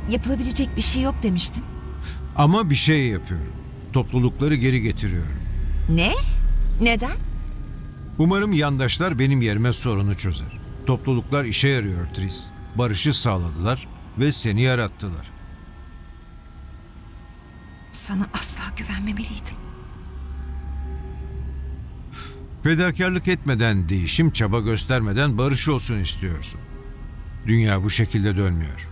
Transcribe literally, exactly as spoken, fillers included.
yapılabilecek bir şey yok demiştin. Ama bir şey yapıyorum. Toplulukları geri getiriyorum. Ne? Neden? Umarım yandaşlar benim yerime sorunu çözer. Topluluklar işe yarıyor Tris. Barışı sağladılar ve seni yarattılar. Sana asla güvenmemeliydim. Fedakarlık etmeden, değişim çaba göstermeden barış olsun istiyorsun. Dünya bu şekilde dönmüyor.